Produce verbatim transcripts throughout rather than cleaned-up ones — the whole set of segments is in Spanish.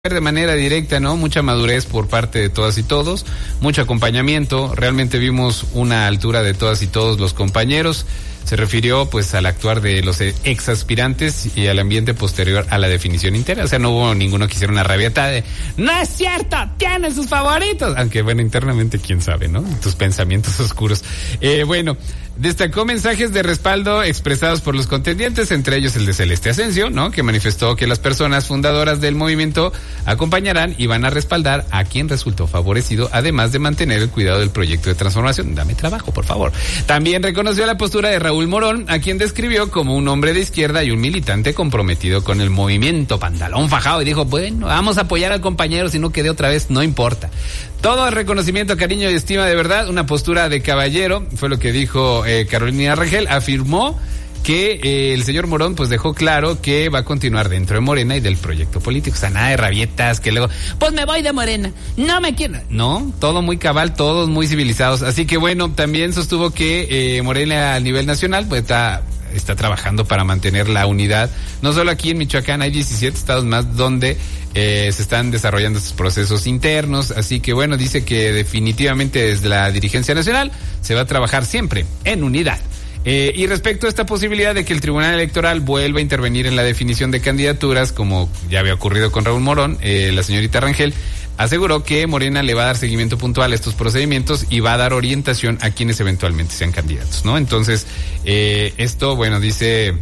de manera directa, ¿no? Mucha madurez por parte de todas y todos, mucho acompañamiento. Realmente vimos una altura de todas y todos los compañeros. Se refirió pues al actuar de los ex aspirantes y al ambiente posterior a la definición interna. O sea, no hubo ninguno que hiciera una rabieta de ¡no es cierto! ¡Tienen sus favoritos! Aunque bueno, internamente quién sabe, ¿no? Tus pensamientos oscuros. Eh, bueno, destacó mensajes de respaldo expresados por los contendientes, entre ellos el de Celeste Asensio, ¿no? Que manifestó que las personas fundadoras del movimiento acompañarán y van a respaldar a quien resultó favorecido, además de mantener el cuidado del proyecto de transformación. Dame trabajo, por favor. También reconoció la postura de Raúl Morón, a quien describió como un hombre de izquierda y un militante comprometido con el movimiento, pantalón fajado, y dijo, bueno, vamos a apoyar al compañero, si no quede otra vez, no importa. Todo el reconocimiento, cariño y estima de verdad, una postura de caballero, fue lo que dijo eh, Carolina Rangel. Afirmó que eh, el señor Morón pues dejó claro que va a continuar dentro de Morena y del proyecto político. O sea, nada de rabietas que luego, pues me voy de Morena, no me quiero. No, todo muy cabal, todos muy civilizados. Así que bueno, también sostuvo que eh, Morena a nivel nacional pues está, está trabajando para mantener la unidad. No solo aquí en Michoacán, hay diecisiete estados más donde eh, se están desarrollando estos procesos internos. Así que bueno, dice que definitivamente desde la dirigencia nacional se va a trabajar siempre en unidad. Eh, y respecto a esta posibilidad de que el Tribunal Electoral vuelva a intervenir en la definición de candidaturas, como ya había ocurrido con Raúl Morón, eh, la señorita Rangel aseguró que Morena le va a dar seguimiento puntual a estos procedimientos y va a dar orientación a quienes eventualmente sean candidatos, ¿no? Entonces, eh, esto, bueno, dice,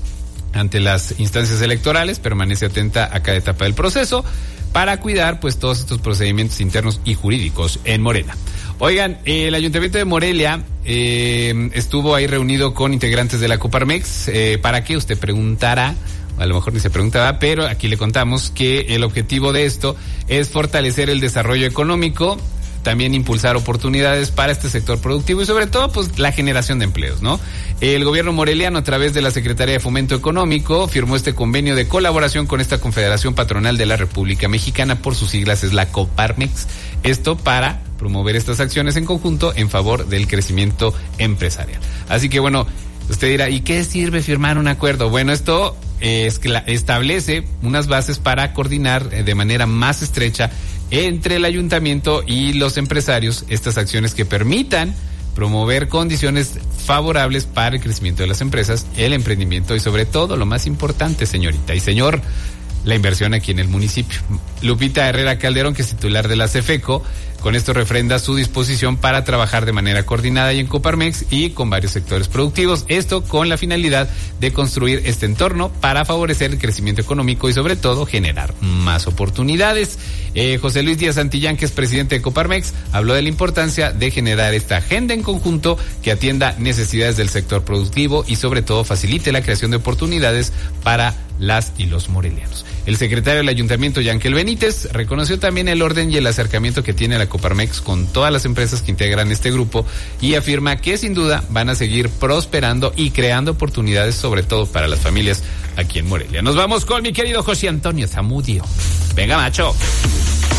ante las instancias electorales, permanece atenta a cada etapa del proceso para cuidar, pues, todos estos procedimientos internos y jurídicos en Morena. Oigan, eh, el Ayuntamiento de Morelia eh, estuvo ahí reunido con integrantes de la Coparmex. Eh, ¿Para qué? Usted preguntará, a lo mejor ni se preguntaba, pero aquí le contamos que el objetivo de esto es fortalecer el desarrollo económico, también impulsar oportunidades para este sector productivo y sobre todo pues la generación de empleos, ¿no? El gobierno moreliano, a través de la Secretaría de Fomento Económico, firmó este convenio de colaboración con esta Confederación Patronal de la República Mexicana, por sus siglas es la Coparmex, esto para promover estas acciones en conjunto en favor del crecimiento empresarial. Así que bueno, usted dirá, ¿y qué sirve firmar un acuerdo? Bueno, esto es que establece unas bases para coordinar de manera más estrecha entre el ayuntamiento y los empresarios estas acciones que permitan promover condiciones favorables para el crecimiento de las empresas, el emprendimiento y sobre todo, lo más importante, señorita y señor, la inversión aquí en el municipio. Lupita Herrera Calderón, que es titular de la CEFECO, con esto refrenda su disposición para trabajar de manera coordinada y en Coparmex y con varios sectores productivos, esto con la finalidad de construir este entorno para favorecer el crecimiento económico y sobre todo generar más oportunidades. Eh, José Luis Díaz Santillán, que es presidente de Coparmex, habló de la importancia de generar esta agenda en conjunto que atienda necesidades del sector productivo y sobre todo facilite la creación de oportunidades para las y los morelianos. El secretario del Ayuntamiento, Yankel Benítez, reconoció también el orden y el acercamiento que tiene la Coparmex con todas las empresas que integran este grupo y afirma que sin duda van a seguir prosperando y creando oportunidades sobre todo para las familias aquí en Morelia. Nos vamos con mi querido José Antonio Zamudio. Venga, macho.